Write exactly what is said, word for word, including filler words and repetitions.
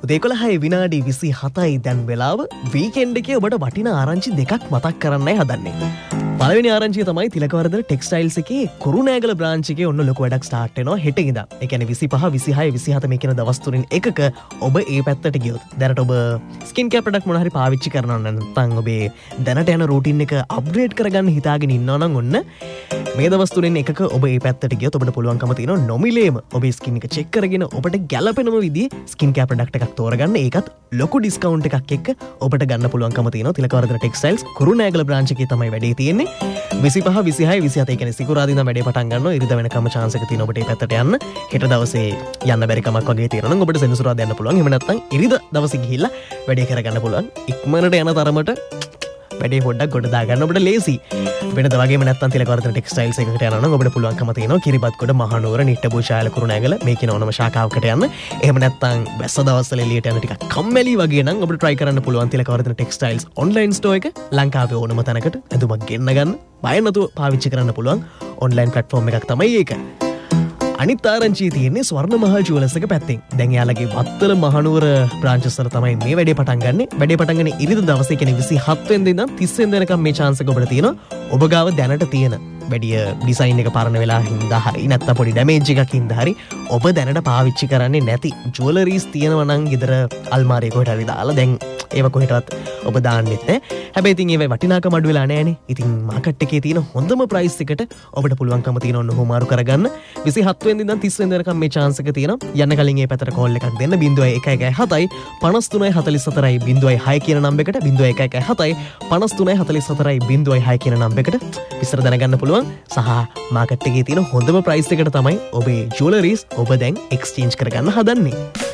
දෙකොළහයි විනාඩි විසි හතයි දැන් වෙලාව. වීකෙන්ඩ් එකේ ඔබට වටිනා ආරංචි දෙකක් මතක් කරන්නයි හදන්නේ. පළවෙනි ආරංචිය තමයි තිලකවරදර ටෙක්ස්ටයිල්ස් එකේ කුරුණෑගල බ්‍රාන්ච් එකේ ඔන්න ලොකු වැඩක් ස්ටාර්ට් වෙනවා හෙට ඉඳන්. ඒ කියන්නේ විසිපහ විසිහය විසිහත මේ කියන දවස් තුනෙන් එකක ඔබ ඒ පැත්තට ගියොත් දැනට ඔබ ස්කින් කෙයාර් ප්‍රොඩක්ට් මොනවා හරි පාවිච්චි කරනවා නම් නැත්නම් ඔබේ දැනට යන රූටින් එක අප්ග්‍රේඩ් කරගන්න හිතාගෙන ඉන්නවා නම් ඔන්න මේ දවස් තුනෙන් එකක ඔබ ඒ පැත්තට ගියොත් ඔබට පුළුවන්කම තියෙනවා නොමිලේම ඔබේ ස්කින් එක චෙක් කරගෙන ඔබට ගැළපෙනම විදිහේ ස්කින් කෙයාර් ප්‍රොඩක්ට් එකක් තෝරගන්න. ඒකත් ලොකු ඩිස්කවුන්ට් එකක් එක්ක ඔබට ගන්න පුළුවන්කම තියෙනවා. තිලකවරදර ටෙක්ස්ටයිල්ස් කුරුණෑගල බ්‍රාන්ච් එකේ තමයි වැඩේ තියෙන්නේ. විසිපහ විසිහය විසිහත කියන්නේ සිකුරාදා ඉඳන් වැඩේ පටන් ගන්නවා. ඉරිදා වෙනකම් chance එක තියෙනවා ඔබට මේ පැත්තට යන්න. හෙට දවසේ යන්න බැරි කමක් වගේ තියෙනවා නම් ඔබට සෙනසුරාදා යන්න පුළුවන්. එහෙම නැත්නම් ඉරිදා දවසේ ගිහිල්ලා වැඩේ කරගන්න පුළුවන්. ඉක්මනට යන තරමට වැඩේ පොඩ්ඩක් ගොඩ දාගන්න ඔබට ලේසි. වෙනද වගේම නැත්නම් තිලකවරදර ටෙක්ස්ටයිල්ස් එකකට යනවා නම් ඔබට පුළුවන්කම තියෙනවා කිරිබත්ගොඩ මහනුවර නිට්ටඹු ශාල කුරුණෑගල මේ කියන ඕනම ශාඛාවකට යන්න. එහෙම නැත්නම් වැස්ස දවස්වල එළියට යන ටිකක් කම්මැලි වගේ නම් ඔබට try කරන්න පුළුවන් තිලකවරදර ටෙක්ස්ටයිල්ස් online store එක ලංකාවේ ඕනම තැනකට ඇඳුමක් ගෙන්න ගන්න බය නැතුව පාවිච්චි කරන්න පුළුවන් online platform එකක් තමයි ඒක. අනිත් ආරංචිය තියෙන්නේ ස්වර්ණ මහල් ජුවලර්ස් එක පැත්තෙන්. දැන් යාලගේ වත්තල මහනුවර බ්‍රාන්චස් වල තමයි මේ වැඩේ පටන් ගන්නෙ. වැඩේ පටන් ගන්නේ ඉරිදා දවසේ කියන්නේ විසිහත් වෙනිදා ඉඳන් තිස් වෙනිදා වෙනකම් මේ chance එක ඔබට තියෙනවා. ඔබ ගාව දැනට තියෙන වැඩිය ඩිසයින් එක පරණ වෙලා හින්දා හරි නැත්නම් පොඩි ඩැමේජ් එකක් හින්දා හරි ඔබ දැනට පාවිච්චි කරන්නේ නැති ජුවලරීස් තියෙනවා නම් ගෙදර අල්මාරිය කොහෙට හරි දාලා දැන් ඒව කොහෙටවත් ඔබ දාන්නෙත් නැහැ. හැබැයි ඉතින් ඒවේ වටිනාකම අඩු වෙලා නැහැනේ. ඉතින් මාකට් එකේ තියෙන හොඳම ප්‍රයිස් එකට ඔබට පුළුවන්කම තියෙනවා ඔන්න හොමාරු කරගන්න. විසිහත් වෙනිදා ඉඳන් තිස් වෙනිදා වෙනකම් මේ chance එක තියෙනවා. යන්න කලින් ඒ පැත්තට කෝල් එකක් දෙන්න zero one one one seven පනස් තුනයි හතලිස් හතරයි zero one හය කියන නම්බර් එකට zero one one one seven පනස් තුනයි හතලිස් හතරයි zero one හය කියන නම්බර් එකට විස්තර දැනගන්න පුළුවන්. සහ මාකට් එකේ තියෙන හොඳම ප්‍රයිස් එකට තමයි ඔබේ ජුවලරීස් ඔබ දැන් එක්ස්චේන්ජ් කරගන්න හදන්නේ.